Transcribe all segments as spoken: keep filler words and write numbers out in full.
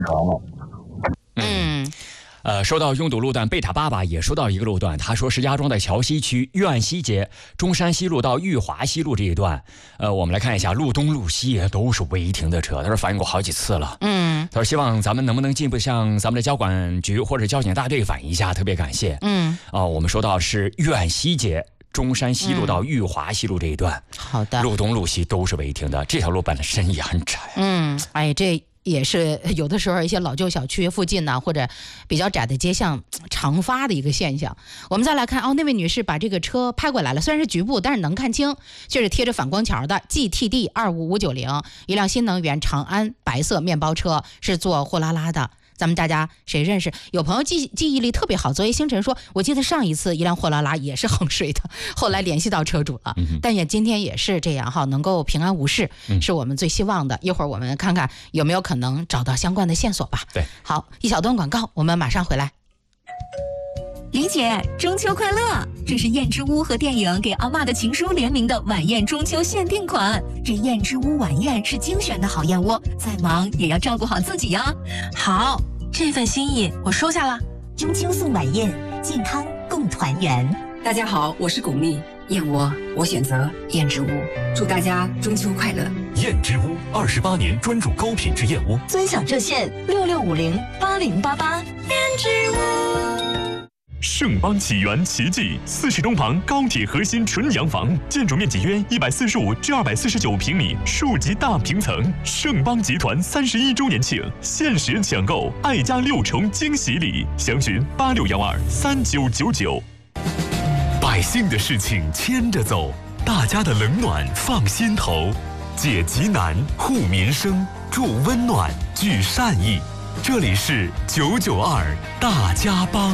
嗯。 呃，说到拥堵路段，贝塔爸爸也说到一个路段，他说石家庄的桥西区苑西街中山西路到裕华西路这一段，呃，我们来看一下，路东路西都是违停的车，他说反映过好几次了。 嗯， 他说希望咱们能不能进一步向咱们的交管局或者交警大队反映一下，特别感谢。 嗯， 啊、呃，我们说到是苑西街中山西路到裕华西路这一段， 嗯、好的， 路东路西都是违停的，这条路本身也很窄。 嗯，哎，这。也是有的时候一些老旧小区附近呢，或者比较窄的街巷常发的一个现象。我们再来看哦，那位女士把这个车拍过来了，虽然是局部，但是能看清，就是贴着反光条的 G T D 二五五九零，一辆新能源长安白色面包车，是做货拉拉的。咱们大家谁认识？有朋友记记忆力特别好，昨夜星辰说，我记得上一次一辆货拉拉也是横水的，后来联系到车主了，嗯、但也今天也是这样哈，能够平安无事，嗯、是我们最希望的。一会儿我们看看有没有可能找到相关的线索吧。 对， 好，一小段广告，我们马上回来。 李姐，中秋快乐！这是燕之屋和电影给阿嬷的情书联名的晚宴中秋限定款。这燕之屋晚宴是精选的好燕窝，再忙也要照顾好自己呀。 好，这份心意我收下了。 中秋送晚宴，健康共团圆。 大家好，我是巩俐，燕窝我选择燕之屋，祝大家中秋快乐。 燕之屋二十八年专注高品质燕窝， 尊享热线六六五零八零八八。燕之屋。 盛邦起源奇迹，四十东旁高铁核心纯洋房，建筑面积约一百四十五至二百四十九平米，数级大平层。盛邦集团三十一周年庆，限时抢购，爱家六重惊喜礼，详询八六幺二三九九九。百姓的事情牵着走，大家的冷暖放心头，解急难，护民生，助温暖，聚善意。这里是九九二大家帮。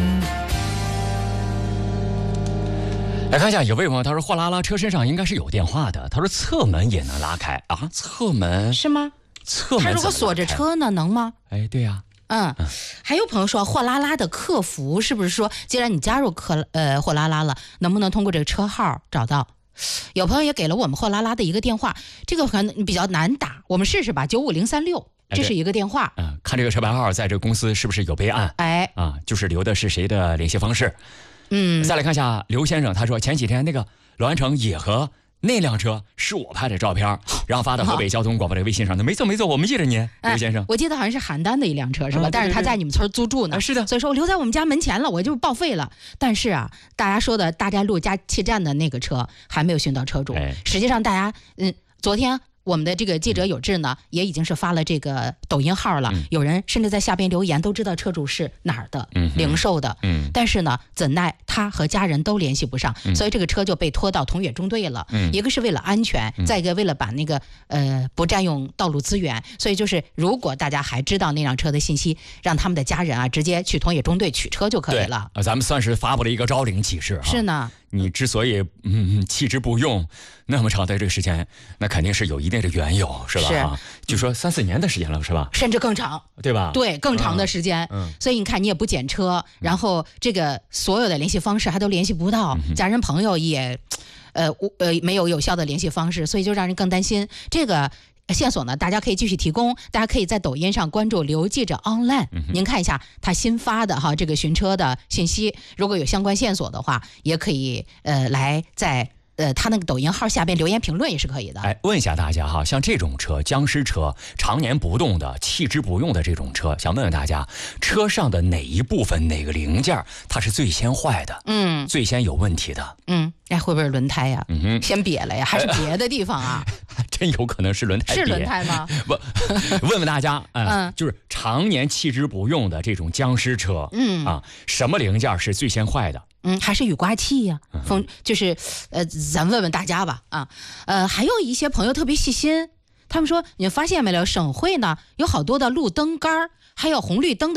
来看一下，有位朋友他说货拉拉车身上应该是有电话的，他说侧门也能拉开啊，侧门是吗？ 侧门他如果锁着车呢，能吗？ 哎，对呀、 啊。嗯，还有朋友说货拉拉的客服是不是说，既然你加入客呃货拉拉了，能不能通过这个车号找到？有朋友也给了我们货拉拉的一个电话，这个可能比较难打，我们试试吧，九五零三六，这是一个电话。 嗯，看这个车牌号在这个公司是不是有备案？ 哎， 啊，就是留的是谁的联系方式。 嗯， 再来看一下刘先生，他说前几天那个罗安城野河那辆车是我拍的照片，然后发到河北交通广播的微信上的。没错没错，我们记着您，刘先生。 我记得好像是邯郸的一辆车是吧？ 啊、 但是他在你们村租住呢、 啊。是的， 所以说我留在我们家门前了，我就报废了。但是啊，大家说的大寨路加气站的那个车还没有寻到车主。 哎、 实际上大家嗯，昨天。我们的这个记者有志呢、嗯，也已经是发了这个抖音号了、嗯，有人甚至在下边留言，都知道车主是哪儿的， 嗯、 零售的， 嗯， 但是呢，怎奈他和家人都联系不上， 嗯、 所以这个车就被拖到同悦中队了。 嗯， 一个是为了安全， 嗯、 再一个为了把那个呃不占用道路资源，所以就是如果大家还知道那辆车的信息，让他们的家人啊直接去同悦中队取车就可以了。 对，咱们算是发布了一个招领启事。 是呢。 你之所以嗯弃之不用那么长的这个时间，那肯定是有一定的缘由，是吧？ 是， 就说三四年的时间了，是吧？ 甚至更长， 对吧？ 对，更长的时间。 嗯， 所以你看，你也不检车，然后这个所有的联系方式还都联系不到， 嗯、 家人朋友也，呃呃没有有效的联系方式，所以就让人更担心这个。线索呢，大家可以继续提供，大家可以在抖音上关注刘记者 online，、嗯、您看一下他新发的哈这个寻车的信息，如果有相关线索的话，也可以呃来在呃他那个抖音号下边留言评论也是可以的。 哎，问一下大家哈，像这种车僵尸车常年不动的弃之不用的这种车，想问问大家，车上的哪一部分哪个零件它是最先坏的？嗯，最先有问题的？ 嗯，哎，会不会是轮胎呀？ 嗯哼， 先瘪了呀，还是别的地方啊？ 真有可能是轮胎是轮胎吗？ 不，问问大家，呃、嗯，就是常年弃之不用的这种僵尸车， 嗯啊，什么零件是最先坏的？ 嗯，还是雨刮器呀、啊，风就是，呃，咱问问大家吧，啊，呃，还有一些朋友特别细心，他们说，你们发现没有，省会呢有好多的路灯杆还有红绿灯的。